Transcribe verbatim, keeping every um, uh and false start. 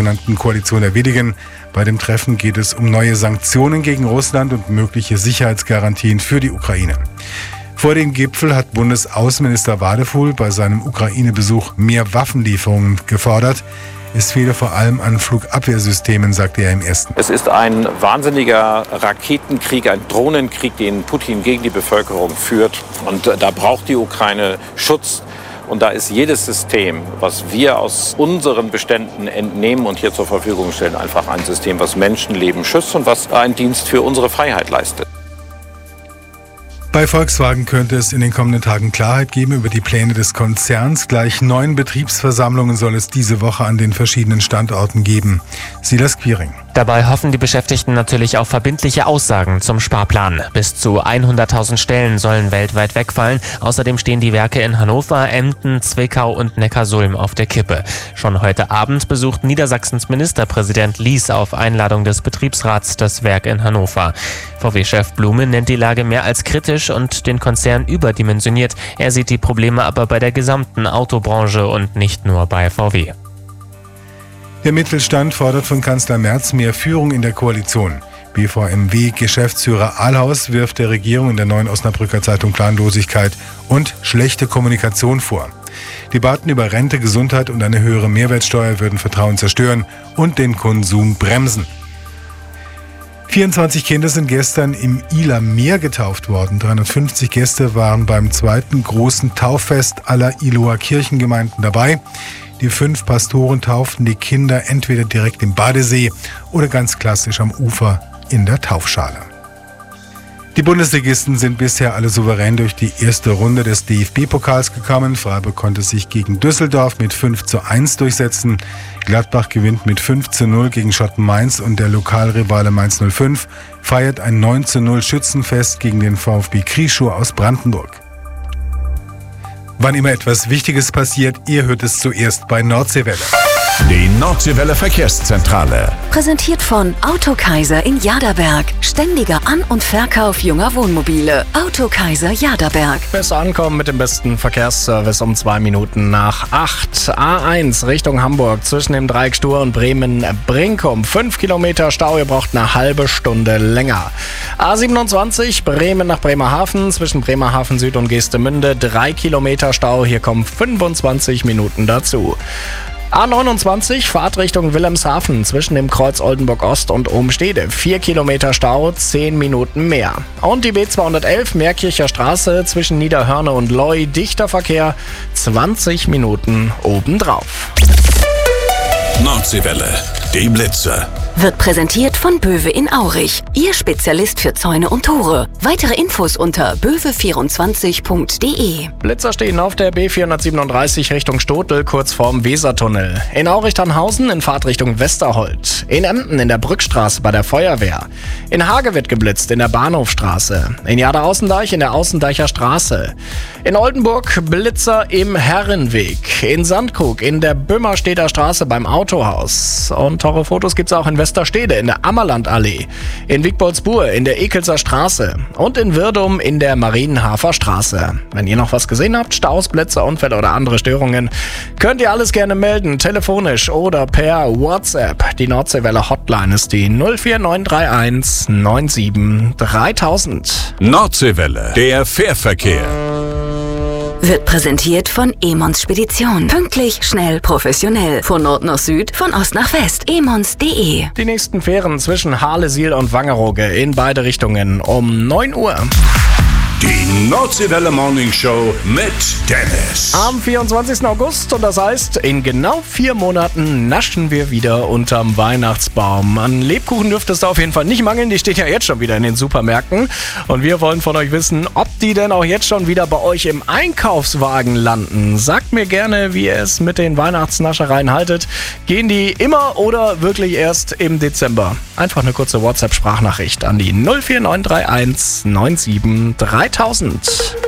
sogenannten Koalition der Willigen. Bei dem Treffen geht es um neue Sanktionen gegen Russland und mögliche Sicherheitsgarantien für die Ukraine. Vor dem Gipfel hat Bundesaußenminister Wadefuhl bei seinem Ukraine-Besuch mehr Waffenlieferungen gefordert. Es fehle vor allem an Flugabwehrsystemen, sagte er im ersten. Es ist ein wahnsinniger Raketenkrieg, ein Drohnenkrieg, den Putin gegen die Bevölkerung führt. Und da braucht die Ukraine Schutz. Und da ist jedes System, was wir aus unseren Beständen entnehmen und hier zur Verfügung stellen, einfach ein System, was Menschenleben schützt und was einen Dienst für unsere Freiheit leistet. Bei Volkswagen könnte es in den kommenden Tagen Klarheit geben über die Pläne des Konzerns. Gleich neun Betriebsversammlungen soll es diese Woche an den verschiedenen Standorten geben. Silas Quiring. Dabei hoffen die Beschäftigten natürlich auf verbindliche Aussagen zum Sparplan. Bis zu hunderttausend Stellen sollen weltweit wegfallen. Außerdem stehen die Werke in Hannover, Emden, Zwickau und Neckarsulm auf der Kippe. Schon heute Abend besucht Niedersachsens Ministerpräsident Lies auf Einladung des Betriebsrats das Werk in Hannover. V W-Chef Blume nennt die Lage mehr als kritisch und den Konzern überdimensioniert. Er sieht die Probleme aber bei der gesamten Autobranche und nicht nur bei V W. Der Mittelstand fordert von Kanzler Merz mehr Führung in der Koalition. B V M W-Geschäftsführer Ahlhaus wirft der Regierung in der Neuen Osnabrücker Zeitung Planlosigkeit und schlechte Kommunikation vor. Debatten über Rente, Gesundheit und eine höhere Mehrwertsteuer würden Vertrauen zerstören und den Konsum bremsen. vierundzwanzig Kinder sind gestern im Ihler Meer getauft worden. dreihundertfünfzig Gäste waren beim zweiten großen Tauffest aller Ihloer Kirchengemeinden dabei. Die fünf Pastoren tauften die Kinder entweder direkt im Badesee oder ganz klassisch am Ufer in der Taufschale. Die Bundesligisten sind bisher alle souverän durch die erste Runde des D F B-Pokals gekommen. Freiburg konnte sich gegen Düsseldorf mit fünf zu eins durchsetzen. Gladbach gewinnt mit fünf zu null gegen Schotten Mainz und der Lokalrivale Mainz null fünf feiert ein neun zu null Schützenfest gegen den VfB Krieschow aus Brandenburg. Wann immer etwas Wichtiges passiert, ihr hört es zuerst bei Nordseewelle. Die Nordseewelle Verkehrszentrale. Präsentiert von Autokaiser in Jaderberg. Ständiger An- und Verkauf junger Wohnmobile. Autokaiser Jaderberg. Bis Ankommen mit dem besten Verkehrsservice um zwei Minuten nach acht. A eins Richtung Hamburg zwischen dem Dreieck Stur und Bremen-Brinkum. Fünf Kilometer Stau, ihr braucht eine halbe Stunde länger. A siebenundzwanzig Bremen nach Bremerhaven zwischen Bremerhaven Süd und Geestemünde. Drei Kilometer Stau, hier kommen fünfundzwanzig Minuten dazu. A neunundzwanzig, Fahrtrichtung Wilhelmshaven zwischen dem Kreuz Oldenburg Ost und Obenstede. Vier Kilometer Stau, zehn Minuten mehr. Und die B zweihundertelf, Meerkircher Straße zwischen Niederhörne und Loi. Dichter Verkehr, zwanzig Minuten obendrauf. Nordseewelle, die Blitzer. Wird präsentiert von Böwe in Aurich. Ihr Spezialist für Zäune und Tore. Weitere Infos unter böwe vierundzwanzig punkt de. Blitzer stehen auf der B vierhundertsiebenunddreißig Richtung Stotel, kurz vorm Wesertunnel. In Aurich-Tannhausen in Fahrtrichtung Westerholt. In Emden in der Brückstraße bei der Feuerwehr. In Hage wird geblitzt in der Bahnhofstraße. In Jader-Außendeich in der Außendeicher Straße. In Oldenburg Blitzer im Herrenweg. In Sandkrug in der Böhmerstedter Straße beim Autohaus. Und tolle Fotos gibt's auch in Westerstede in der Ammerlandallee. In Wiegboldsbuhr in der Ekelser Straße. Und in Wirdum in der Marienhafer Straße. Wenn ihr noch was gesehen habt, Staus, Blitzer, Unfälle oder andere Störungen, könnt ihr alles gerne melden, telefonisch oder per WhatsApp. Die Nordseewelle Hotline ist die null vier neun drei eins neun sieben dreitausend. Nordseewelle, der Fährverkehr. Wird präsentiert von Emons Spedition. Pünktlich, schnell, professionell. Von Nord nach Süd, von Ost nach West. emons punkt de. Die nächsten Fähren zwischen Harlesiel und Wangerooge in beide Richtungen um neun Uhr. Die Nordseewelle Morning Show mit Dennis. Am vierundzwanzigsten August und das heißt, in genau vier Monaten naschen wir wieder unterm Weihnachtsbaum. An Lebkuchen dürfte es da auf jeden Fall nicht mangeln, die stehen ja jetzt schon wieder in den Supermärkten. Und wir wollen von euch wissen, ob die denn auch jetzt schon wieder bei euch im Einkaufswagen landen. Sagt mir gerne, wie ihr es mit den Weihnachtsnaschereien haltet. Gehen die immer oder wirklich erst im Dezember? Einfach eine kurze WhatsApp-Sprachnachricht an die null vier neun drei eins neun sieben dreitausend.